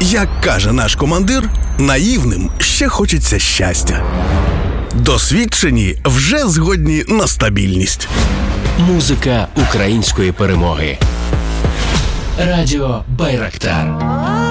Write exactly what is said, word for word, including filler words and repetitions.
Як каже наш командир, наївним ще хочеться щастя. Досвідчені вже згодні на стабільність. Музика української перемоги. Радіо Байрактар.